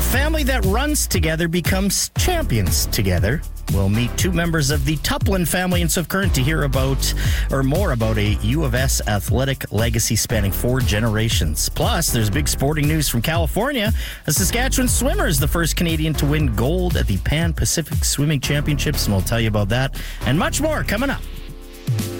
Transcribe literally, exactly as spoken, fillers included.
family that runs together becomes champions together. We'll meet two members of the Tuplin family in Swift Current to hear about, or more about, a U of S athletic legacy spanning four generations. Plus, there's big sporting news from California. A Saskatchewan swimmer is the first Canadian to win gold at the Pan Pacific Swimming Championships, and we'll tell you about that and much more coming up.